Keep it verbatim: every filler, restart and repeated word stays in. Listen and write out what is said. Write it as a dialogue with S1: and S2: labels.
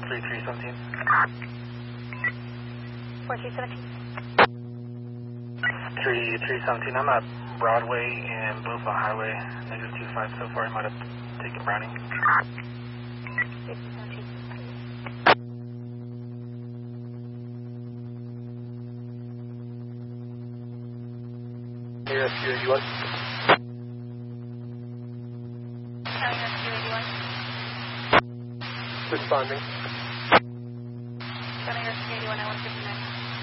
S1: three three seventeen.
S2: four three seventeen.
S1: three three seventeen, I'm at Broadway and Bluefield Highway, negative two five so far. I might have taken Browning.
S2: three three seventeen.
S1: A S Q eighty-one.
S2: County Rescue eighty-one.
S1: Responding.